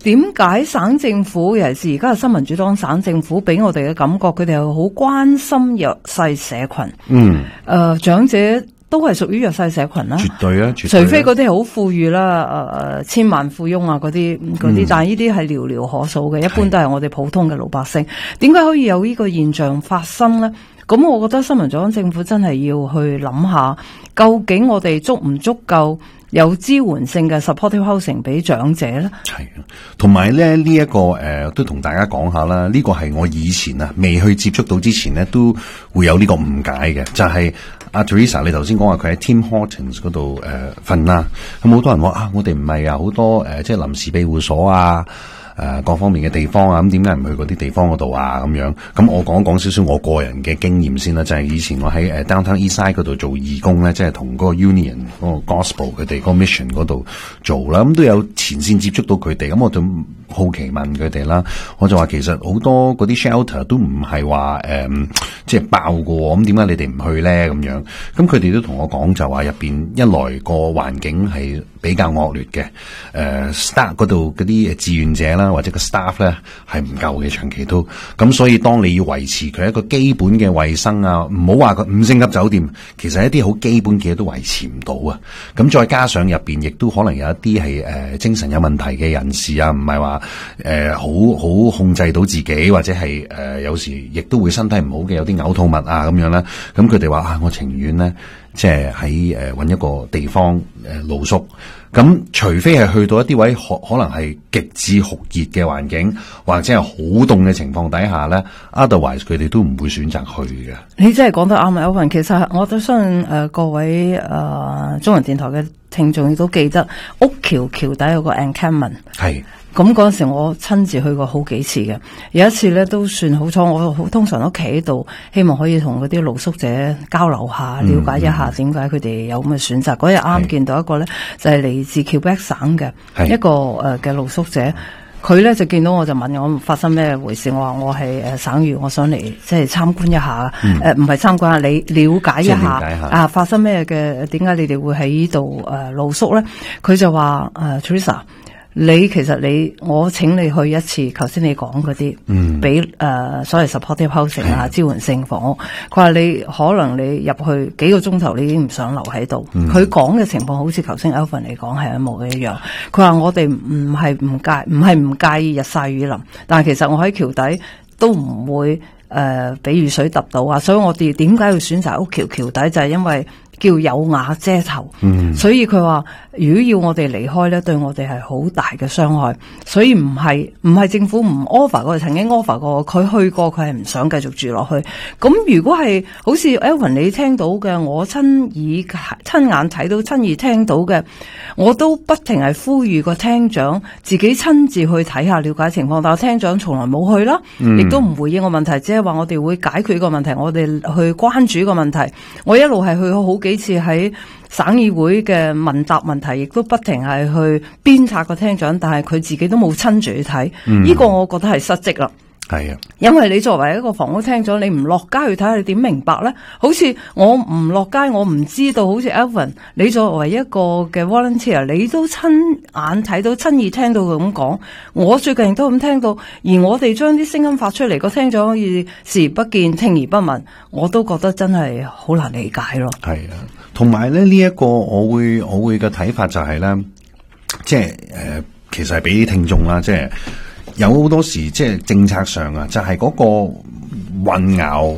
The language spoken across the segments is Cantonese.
點解省政府尤其是而家嘅新民主黨省政府俾我哋嘅感覺，佢哋係好關心弱勢社群。長者都係屬於弱勢社群啦， 絕對啊， 除非嗰啲係好富裕啦，千萬富翁啊嗰啲，但係呢啲係寥寥可數嘅，一般都係我哋普通嘅老百姓。點解可以有呢個現象發生呢？咁我覺得新民主黨政府真係要去諗下，究竟我哋足唔足夠有支援性嘅 supportive housing 俾長者咧？ 係啊，同埋咧呢一個都同大家講下啦，呢個係我以前啊未去接觸到之前咧都會有呢個誤解嘅，就係阿 Teresa 你頭先講話佢喺 Tim Hortons 嗰度瞓啦，咁好多人話啊，我哋唔係啊，好多即係臨時庇護所啊。各方面嘅地方啊，咁點解唔去嗰啲地方嗰度啊？咁樣，咁我講一講少少我個人嘅經驗先啦，就係以前我喺Downtown Eastside 嗰度做義工咧，即係同嗰個 Union 嗰個 Gospel 佢哋嗰個 mission 嗰度做啦，咁都有前線接觸到佢哋，咁我就好奇問佢哋啦，我就話其實好多嗰啲 shelter 都唔係話即係爆過，咁點解你哋唔去咧？咁樣，咁佢哋都同我講就話入邊一來個環境係比較惡劣嘅，staff 嗰度嗰啲志願者啦，或者個 staff 咧係唔夠嘅，長期都咁，所以當你要維持佢一個基本嘅衛生啊，唔好話佢5星級酒店，其實一啲好基本嘅嘢都維持唔到啊。咁再加上入邊亦都可能有一啲係精神有問題嘅人士啊，唔係話好控制到自己，或者係有時亦都會身體唔好嘅，有啲嘔吐物啊咁樣啦。咁佢哋話啊，我情願咧即係喺搵一個地方露宿。咁除非係去到一啲位可能係極致酷熱嘅環境，或者係好凍嘅情況底下咧 ，otherwise 佢哋都唔會選擇去嘅。 你真係講得啱啊，Elvin。其實我都相信各位中文電台嘅聽眾亦都記得屋橋底有個 encampment。係。咁嗰陣時我親自去過好幾次嘅，有一次咧都算好彩，我通常都企喺度，希望可以同嗰啲露宿者交流下，了解一下點解佢哋有咁嘅選擇。嗰日啱見到一個咧，就係嚟自 Quebec 省嘅一個嘅露宿者，佢咧就見到我就問我發生咩回事，我話我係省議，我想嚟即係參觀一下，唔係參觀啊，你了解一下啊，發生咩嘅？點解你哋會喺呢度露宿咧？佢就話Teresa。其實我請你去一次，頭先你講嗰啲，俾所謂 supportive housing 啊，支援性房屋。佢話你可能你入去幾個鐘頭，你已經唔想留喺度。佢講嘅情況好似頭先 Elvin 嚟講係一模一樣。佢話我哋唔係唔介意日曬雨淋，但係其實我喺橋底都唔會俾雨水揼到啊。所以我哋點解要選擇屋橋底，就係因為叫有瓦遮頭，所以佢話如果要我哋離開咧，對我哋係好大嘅傷害，所以唔係政府唔 offer 過，曾經 offer 過，佢去過，佢係唔想繼續住落去。咁如果係好似 Elvin 你聽到嘅，我親眼睇到、親耳聽到嘅，我都不停係呼籲個廳長自己親自去睇下了解情況，但係廳長從來冇去啦，亦都唔回應個問題，只係話我哋會解決個問題，我哋去關注個問題。我一路係去好幾次喺省議會嘅問答問題，亦都不停係去鞭策個廳長，但係佢自己都冇親自去睇，呢個我覺得係失職啦。係啊，因為你作為一個房屋廳長，你唔落街去睇下，你點明白咧？好似我唔落街，我唔知道。好似 Elvin，你作為一個嘅 volunteer，你都親眼睇到、親耳聽到佢咁講。我最近都咁聽到，而我哋將啲聲音發出嚟，個廳長可以視而不見、聽而不聞，我都覺得真係好難理解咯。係啊，同埋咧呢一個我會嘅睇法就係咧，即係其實係俾啲聽眾啦，即係。有好多時即係政策上啊，就係嗰個混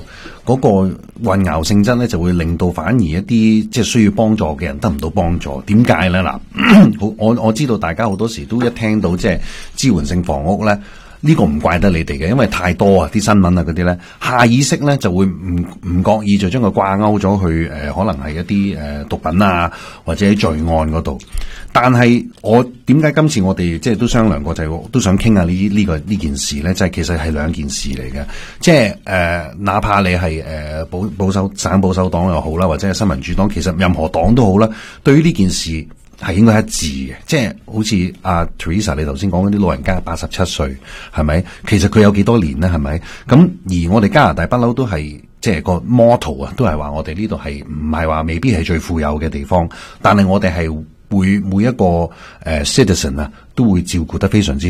淆性質咧，就會令到反而一啲即係需要幫助嘅人得唔到幫助。點解咧？嗱，我知道大家好多時都一聽到即係支援性房屋咧，呢個唔怪得你哋嘅，因為太多啊啲新聞啊嗰啲咧，下意識咧就會唔覺意就將佢掛鈎咗去可能係一啲毒品啊或者罪案嗰度。但係我點解今次我哋即係都商量過，就係都想傾下呢件事咧，就係其實係兩件事嚟嘅。即係哪怕你係省保守黨又好啦，或者係新民主黨，其實任何黨都好啦，對於呢件事係應該一致嘅。即係好似阿 Teresa 你頭先講嗰啲老人家87歲，係咪？其實佢有幾多年咧？係咪？咁而我哋加拿大不嬲都係即係個 motto 啊，都係話我哋呢度係唔係話未必係最富有嘅地方，但係我哋係會每一個citizen 啊都會照顧得非常之